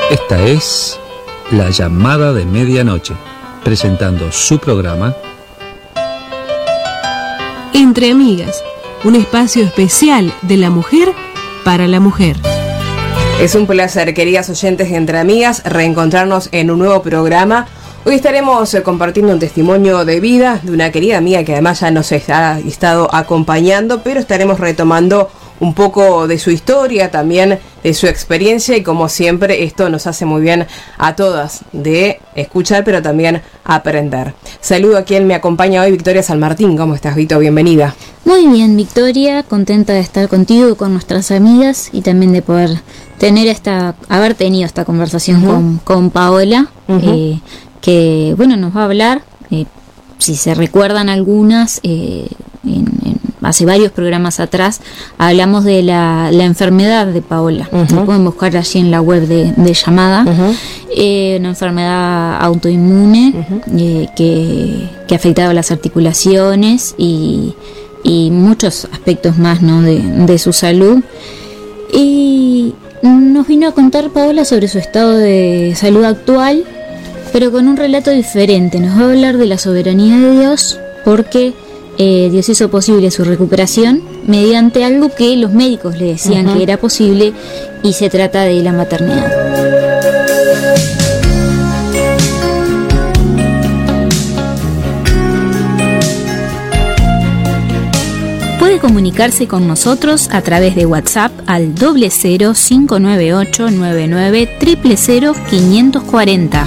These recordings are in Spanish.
Esta es La Llamada de Medianoche, presentando su programa Entre Amigas, un espacio especial de la mujer para la mujer. Es un placer, queridas oyentes de Entre Amigas, reencontrarnos en un nuevo programa. Hoy estaremos compartiendo un testimonio de vida de una querida amiga que además ya nos ha estado acompañando, pero estaremos retomando un poco de su historia, también de su experiencia, y como siempre esto nos hace muy bien a todas de escuchar, pero también aprender. Saludo a quien me acompaña hoy, Victoria San Martín. ¿Cómo estás, Vito? Bienvenida. Muy bien, Victoria, contenta de estar contigo y con nuestras amigas, y también de poder haber tenido esta conversación con Paola, que bueno, nos va a hablar, si se recuerdan algunas, hace varios programas atrás hablamos de la enfermedad de Paola. Lo pueden buscar allí en la web de Llamada. Una enfermedad autoinmune que afectaba las articulaciones y muchos aspectos más, ¿no?, de su salud. Y nos vino a contar Paola sobre su estado de salud actual, pero con un relato diferente. Nos va a hablar de la soberanía de Dios, porque Dios hizo posible su recuperación mediante algo que los médicos le decían que era posible, y se trata de la maternidad. Puede comunicarse con nosotros a través de WhatsApp al 00598 99 000 540.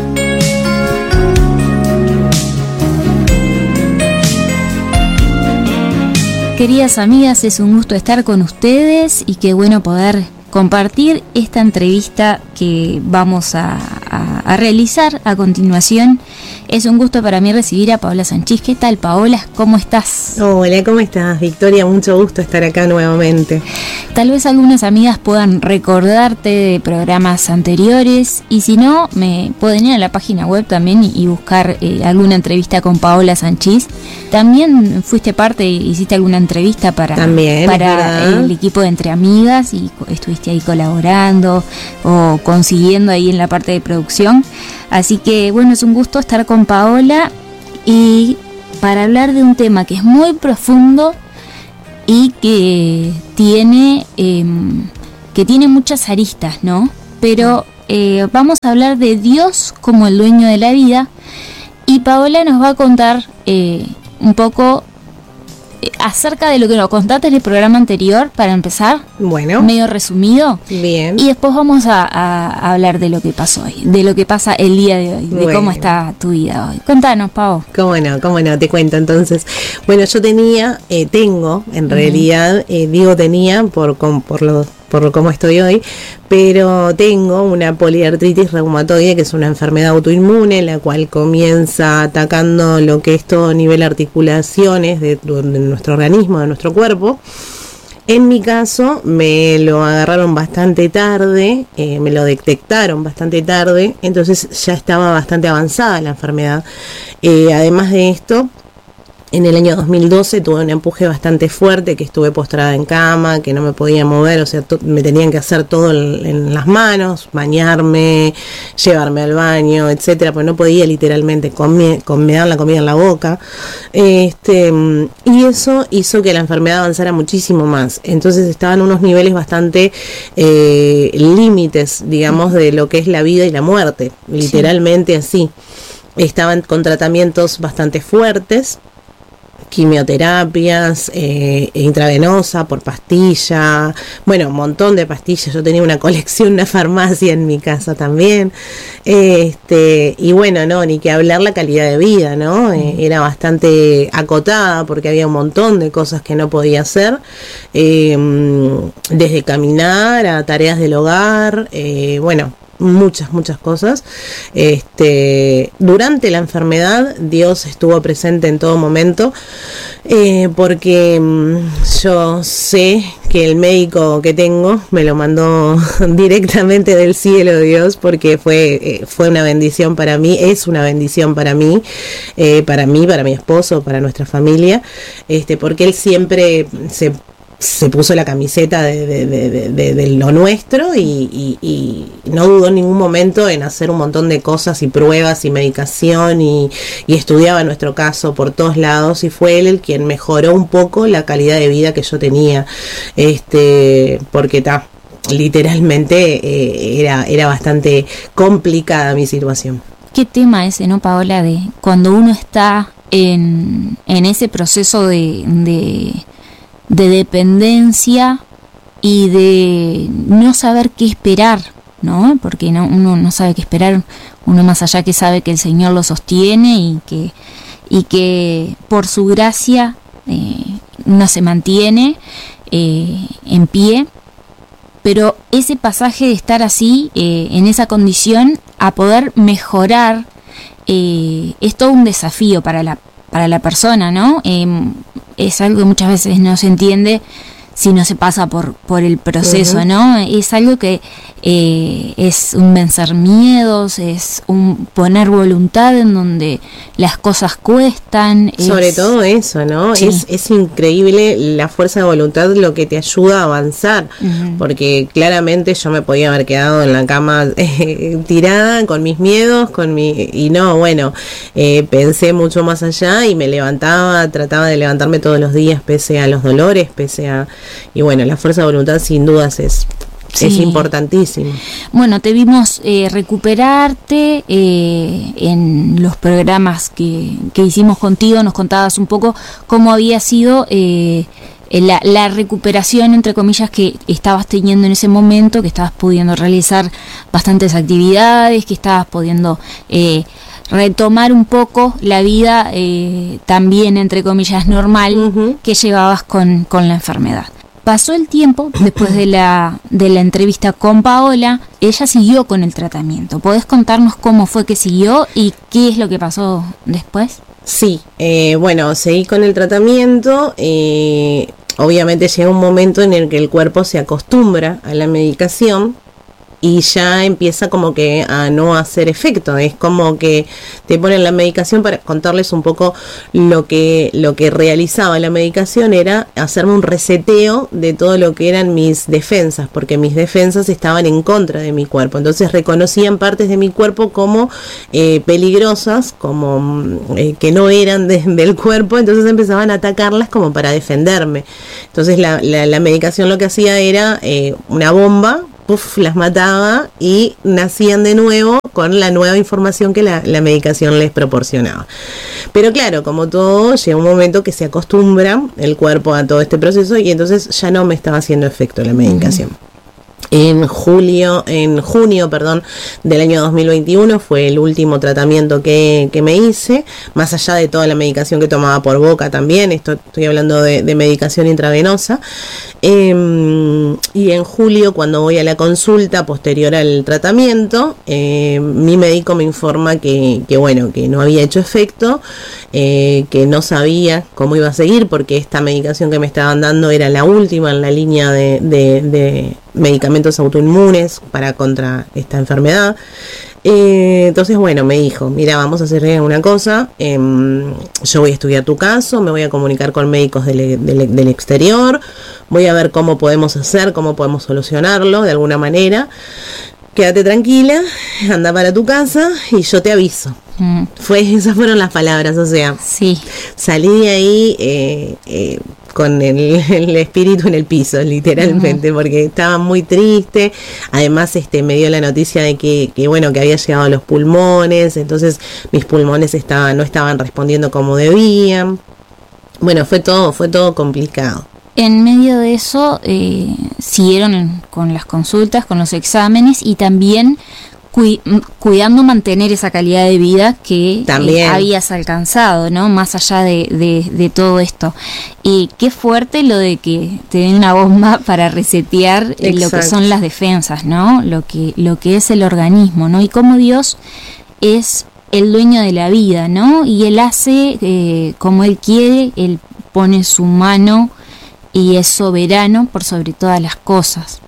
Queridas amigas, es un gusto estar con ustedes y qué bueno poder compartir esta entrevista que vamos a realizar a continuación. Es un gusto para mí recibir a Paola Sanchís. ¿Qué tal, Paola? ¿Cómo estás? Hola, ¿cómo estás, Victoria? Mucho gusto estar acá nuevamente. Tal vez algunas amigas puedan recordarte de programas anteriores, y si no, me pueden ir a la página web también y buscar alguna entrevista con Paola Sanchís. También fuiste parte, hiciste alguna entrevista para el equipo de Entre Amigas, y estuviste ahí colaborando o consiguiendo ahí en la parte de producción. Así que bueno, es un gusto estar con Paola y para hablar de un tema que es muy profundo y que tiene muchas aristas, ¿no? Pero vamos a hablar de Dios como el dueño de la vida, y Paola nos va a contar un poco acerca de lo que nos contaste en el programa anterior, para empezar. Bueno, medio resumido. Bien. Y después vamos a hablar de lo que pasó hoy, de lo que pasa el día de hoy, de cómo está tu vida hoy. Contanos, Pau. Cómo no, te cuento entonces. Bueno, yo tengo, en realidad, digo tenía por cómo estoy hoy, pero tengo una poliartritis reumatoide, que es una enfermedad autoinmune, la cual comienza atacando lo que es todo nivel articulaciones de nuestro organismo, de nuestro cuerpo. En mi caso me lo agarraron bastante tarde, me lo detectaron bastante tarde, entonces ya estaba bastante avanzada la enfermedad. Además de esto, en el año 2012 tuve un empuje bastante fuerte, que estuve postrada en cama, que no me podía mover, o sea, me tenían que hacer todo en las manos, bañarme, llevarme al baño, etcétera, pues no podía literalmente me daban la comida en la boca, y eso hizo que la enfermedad avanzara muchísimo más. Entonces estaban unos niveles bastante límites, digamos, de lo que es la vida y la muerte, literalmente así. Estaban con tratamientos bastante fuertes, quimioterapias, intravenosa, por pastilla, bueno, un montón de pastillas. Yo tenía una colección, una farmacia en mi casa también, y bueno, no, ni que hablar la calidad de vida, ¿no? Era bastante acotada, porque había un montón de cosas que no podía hacer, desde caminar a tareas del hogar, bueno, muchas cosas. Durante la enfermedad Dios estuvo presente en todo momento, porque yo sé que el médico que tengo me lo mandó directamente del cielo, Dios, porque fue una bendición para mí, es una bendición para mí, para mi esposo, para nuestra familia, porque él siempre se puso la camiseta de lo nuestro y no dudó en ningún momento en hacer un montón de cosas y pruebas y medicación y estudiaba nuestro caso por todos lados, y fue él el quien mejoró un poco la calidad de vida que yo tenía, porque literalmente era bastante complicada mi situación. ¿Qué tema ese, no, Paola, de cuando uno está en ese proceso de dependencia y de no saber qué esperar, ¿no? Porque uno no sabe qué esperar, uno más allá que sabe que el Señor lo sostiene y que por su gracia uno se mantiene en pie, pero ese pasaje de estar así, en esa condición, a poder mejorar, es todo un desafío para la persona, ¿no? Es algo que muchas veces no se entiende si no se pasa por el proceso, uh-huh. ¿no? Es algo que es un vencer miedos, es un poner voluntad en donde las cosas cuestan. Sobre todo eso, ¿no? Sí. Es increíble la fuerza de voluntad lo que te ayuda a avanzar, uh-huh. porque claramente yo me podía haber quedado en la cama tirada con mis miedos, y no, bueno, pensé mucho más allá y me levantaba, trataba de levantarme todos los días pese a los dolores, y bueno, la fuerza de voluntad sin dudas es importantísimo. Bueno, te vimos recuperarte en los programas que hicimos contigo, nos contabas un poco cómo había sido la recuperación, entre comillas, que estabas teniendo en ese momento, que estabas pudiendo realizar bastantes actividades, que estabas pudiendo retomar un poco la vida también, entre comillas, normal, uh-huh. que llevabas con la enfermedad. Pasó el tiempo, después de la entrevista con Paola, ella siguió con el tratamiento. ¿Podés contarnos cómo fue que siguió y qué es lo que pasó después? Sí, bueno, seguí con el tratamiento. Obviamente llega un momento en el que el cuerpo se acostumbra a la medicación y ya empieza como que a no hacer efecto. Es como que te ponen la medicación. Para contarles un poco lo que realizaba la medicación era hacerme un reseteo de todo lo que eran mis defensas, porque mis defensas estaban en contra de mi cuerpo. Entonces reconocían partes de mi cuerpo como peligrosas, como que no eran del cuerpo, entonces empezaban a atacarlas como para defenderme. Entonces la medicación lo que hacía era una bomba, las mataba y nacían de nuevo con la nueva información que la medicación les proporcionaba. Pero claro, como todo, llega un momento que se acostumbra el cuerpo a todo este proceso y entonces ya no me estaba haciendo efecto la medicación. Uh-huh. En junio, del año 2021 fue el último tratamiento que me hice, más allá de toda la medicación que tomaba por boca también. Estoy hablando de medicación intravenosa. Y en julio, cuando voy a la consulta posterior al tratamiento, mi médico me informa que no había hecho efecto, que no sabía cómo iba a seguir, porque esta medicación que me estaban dando era la última en la línea de medicamentos autoinmunes contra esta enfermedad. Entonces, bueno, me dijo, mira, vamos a hacer una cosa, yo voy a estudiar tu caso, me voy a comunicar con médicos del exterior, voy a ver cómo podemos hacer, cómo podemos solucionarlo de alguna manera. Quédate tranquila, anda para tu casa y yo te aviso. Esas fueron las palabras, o sea, sí. Salí de ahí con el espíritu en el piso, literalmente, uh-huh. porque estaba muy triste. Además, me dio la noticia de que había llegado a los pulmones, entonces mis pulmones no estaban respondiendo como debían. Bueno, fue todo complicado. En medio de eso, siguieron con las consultas, con los exámenes y también cuidando mantener esa calidad de vida que habías alcanzado, ¿no? Más allá de todo esto. Y qué fuerte lo de que te den una bomba para resetear lo que son las defensas, ¿no? Lo que es el organismo, ¿no? Y cómo Dios es el dueño de la vida, ¿no? Y Él hace como Él quiere, Él pone su mano y es soberano por sobre todas las cosas.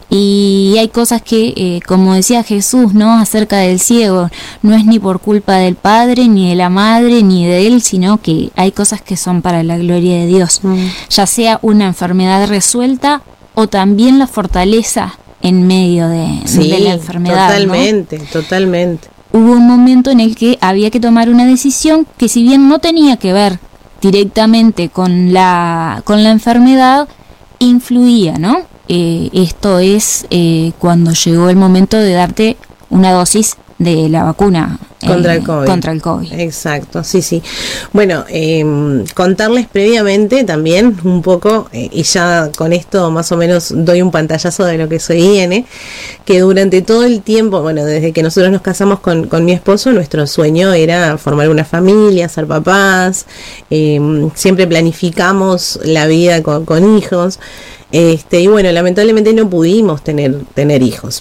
Y hay cosas que, como decía Jesús, ¿no? Acerca del ciego, no es ni por culpa del padre, ni de la madre, ni de él, sino que hay cosas que son para la gloria de Dios. Ya sea una enfermedad resuelta o también la fortaleza en medio de la enfermedad. Totalmente, ¿no? Totalmente. Hubo un momento en el que había que tomar una decisión que, si bien no tenía que ver directamente con la enfermedad, influía, ¿no? Esto es cuando llegó el momento de darte una dosis de la vacuna contra el COVID. Exacto, sí. Bueno, contarles previamente también un poco, y ya con esto más o menos doy un pantallazo de lo que soy IN, que durante todo el tiempo, bueno, desde que nosotros nos casamos con mi esposo, nuestro sueño era formar una familia, ser papás, siempre planificamos la vida con hijos, y bueno, lamentablemente no pudimos tener hijos.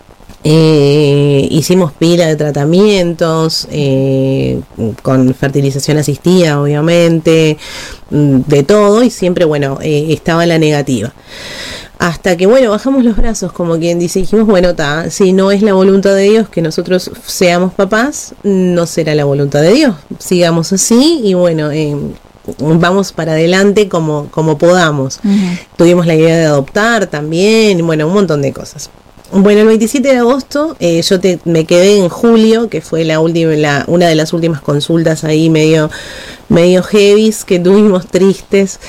Hicimos pila de tratamientos, con fertilización asistida, obviamente, de todo, y siempre, bueno, estaba la negativa. Hasta que, bueno, bajamos los brazos, como quien dice, dijimos, bueno, si no es la voluntad de Dios que nosotros seamos papás, no será la voluntad de Dios. Sigamos así y, bueno, vamos para adelante como podamos. Tuvimos la idea de adoptar también, bueno, un montón de cosas. Bueno, el 27 de agosto me quedé en julio, que fue una de las últimas consultas ahí medio heavies que tuvimos, tristes,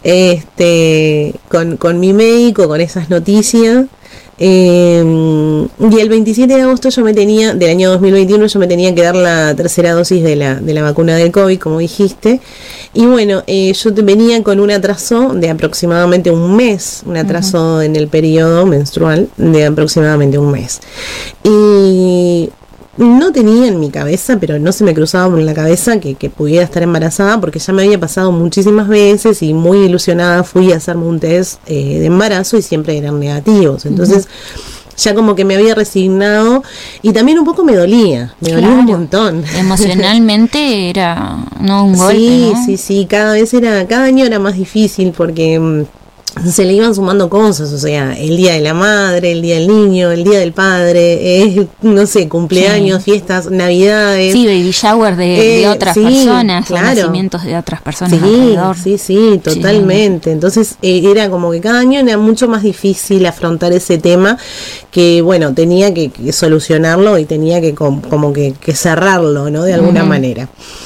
con mi médico, con esas noticias. Y el 27 de agosto del año 2021 yo me tenía que dar la tercera dosis de la vacuna del COVID, como dijiste. Y bueno, yo venía con un atraso de aproximadamente un mes, un atraso en el periodo menstrual de aproximadamente un mes. Y no tenía en mi cabeza, pero no se me cruzaba por la cabeza que pudiera estar embarazada, porque ya me había pasado muchísimas veces y muy ilusionada fui a hacerme un test de embarazo y siempre eran negativos. Entonces ya como que me había resignado y también un poco me dolía un montón. Emocionalmente era un golpe, ¿no? Sí, cada año era más difícil porque se le iban sumando cosas, o sea, el día de la madre, el día del niño, el día del padre, no sé, cumpleaños, fiestas, navidades. Sí, baby shower de otras personas, claro. Nacimientos de otras personas alrededor. Sí, totalmente. Entonces era como que cada año era mucho más difícil afrontar ese tema que, bueno, tenía que solucionarlo y tenía que como que cerrarlo, ¿no? De alguna manera.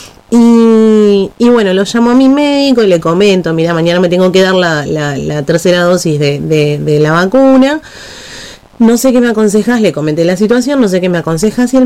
Y bueno, lo llamo a mi médico y le comento, mira, mañana me tengo que dar la tercera dosis de la vacuna. No sé qué me aconsejas, le comenté la situación, no sé qué me aconsejas. Y él